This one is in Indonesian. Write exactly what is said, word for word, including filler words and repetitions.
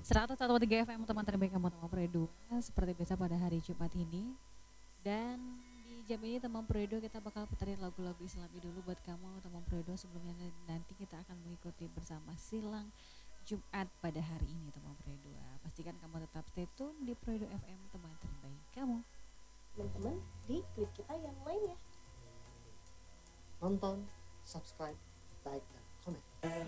seratus satu koma tiga F M teman terbaik kamu teman Predo. Seperti biasa pada hari Jumat ini. Dan di jam ini teman Predo kita bakal puterin lagu-lagu Islami dulu buat kamu teman Predo. Sebelumnya nanti kita akan mengikuti bersama silang Jumat pada hari ini teman Predo. Pastikan kamu tetap stay tune di Predo F M teman terbaik kamu. Teman-teman di klik kita yang lainnya. Nonton, subscribe, like, dan komen.